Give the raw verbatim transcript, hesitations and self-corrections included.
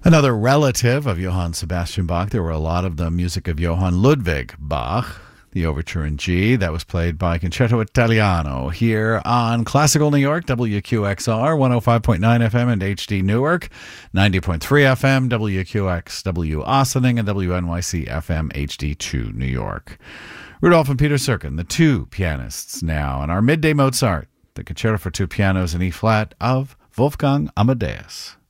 Another relative of Johann Sebastian Bach. There were a lot of the music of Johann Ludwig Bach. The Overture in G, that was played by Concerto Italiano here on Classical New York, W Q X R, one oh five point nine F M and H D Newark, ninety point three F M, W Q X W Ossining, and W N Y C F M H D two New York. Rudolph and Peter Serkin, the two pianists now, and our Midday Mozart, the Concerto for Two Pianos in E-flat of Wolfgang Amadeus.